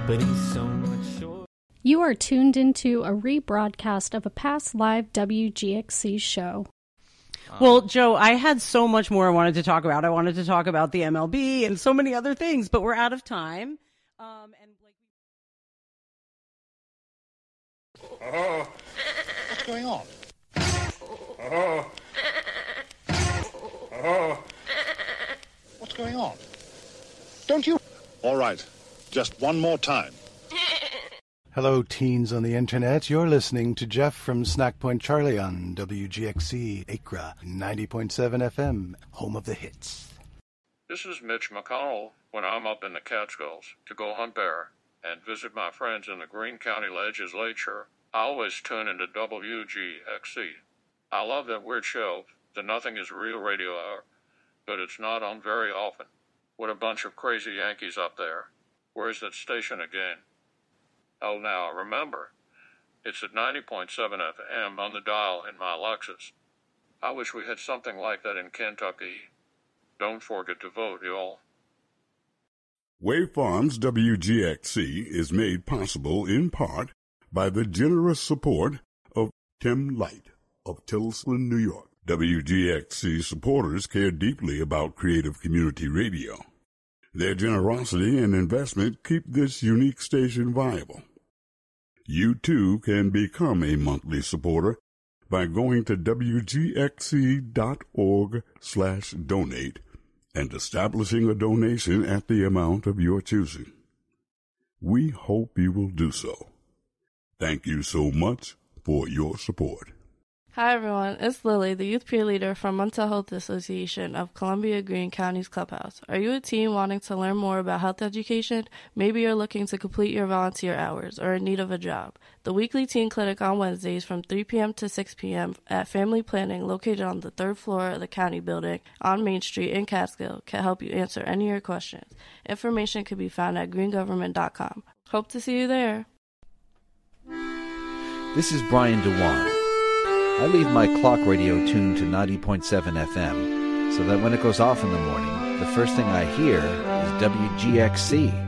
but he's so much shorter. You are tuned into a rebroadcast of a past live WGXC show. Well, Joe, I had so much more I wanted to talk about. I wanted to talk about the MLB and so many other things, but we're out of time. What's going on? What's going on? Don't you? All right. Just one more time. Hello, teens on the internet. You're listening to Jeff from Snack Point Charlie on WGXC Acra 90.7 FM, home of the hits. This is Mitch McConnell when I'm up in the Catskills to go hunt bear and visit my friends in the Greene County Legislature. I always tune into WGXC. I love that weird show, the Nothing is Real radio hour, but it's not on very often. What a bunch of crazy Yankees up there. Where's that station again? Oh, now, remember, it's at 90.7 FM on the dial in my Lexus. I wish we had something like that in Kentucky. Don't forget to vote, y'all. Wave Farms WGXC is made possible in part by the generous support of Tim Light of Tilson, New York. WGXC supporters care deeply about creative community radio. Their generosity and investment keep this unique station viable. You too can become a monthly supporter by going to wgxc.org/donate and establishing a donation at the amount of your choosing. We hope you will do so. Thank you so much for your support. Hi everyone, it's Lily, the youth peer leader from Mental Health Association of Columbia Greene County's Clubhouse. Are you a teen wanting to learn more about health education? Maybe you're looking to complete your volunteer hours or in need of a job. The weekly teen clinic on Wednesdays from 3 p.m. to 6 p.m. at Family Planning, located on the 3rd floor of the county building on Main Street in Catskill, can help you answer any of your questions. Information can be found at greengovernment.com. Hope to see you there. This is Brian DeWan. I leave my clock radio tuned to 90.7 FM so that when it goes off in the morning, the first thing I hear is WGXC.